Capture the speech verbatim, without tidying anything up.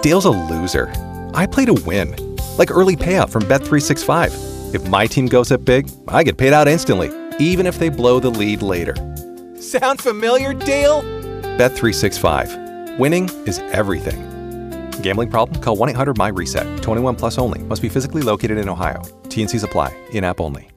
Dale's a loser. I play to win. Like early payout from Bet three sixty-five. If my team goes up big, I get paid out instantly, even if they blow the lead later. Sound familiar, Dale? Bet three sixty-five. Winning is everything. Gambling problem? Call one eight hundred M Y RESET. twenty-one plus only. Must be physically located in Ohio. T N Cs apply. In-app only.